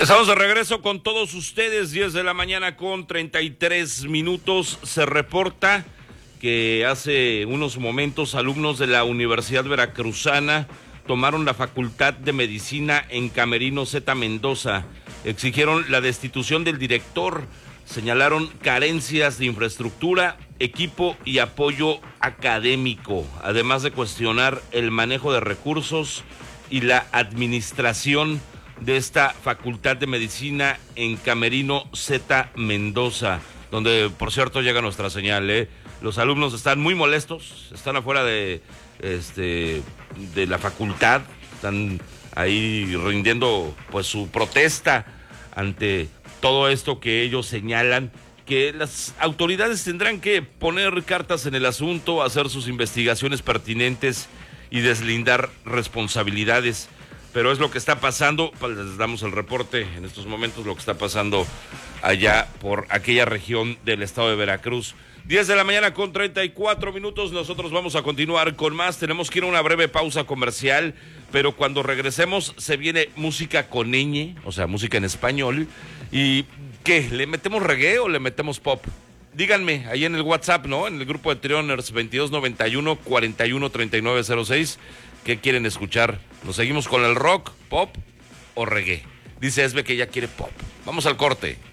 Estamos de regreso con todos ustedes, 10 de la mañana con 33 minutos. Se reporta que hace unos momentos alumnos de la Universidad Veracruzana tomaron la Facultad de Medicina en Camerino Z Mendoza. Exigieron la destitución del director, señalaron carencias de infraestructura, equipo y apoyo académico, además de cuestionar el manejo de recursos y la administración de esta Facultad de Medicina en Camerino Z Mendoza, donde por cierto llega nuestra señal, Los alumnos están muy molestos, están afuera de la facultad, están ahí rindiendo pues su protesta ante todo esto que ellos señalan, que las autoridades tendrán que poner cartas en el asunto, hacer sus investigaciones pertinentes y deslindar responsabilidades. Pero es lo que está pasando, pues les damos el reporte en estos momentos, lo que está pasando allá por aquella región del estado de Veracruz. 10 de la mañana con 34 minutos, nosotros vamos a continuar con más, tenemos que ir a una breve pausa comercial, pero cuando regresemos se viene música con ñ, o sea, música en español, y ¿qué? ¿Le metemos reggae o le metemos pop? Díganme, ahí en el WhatsApp, ¿no? En el grupo de Trioners 2291-413906, ¿qué quieren escuchar? ¿Nos seguimos con el rock, pop o reggae? Dice Esbe que ella quiere pop. Vamos al corte.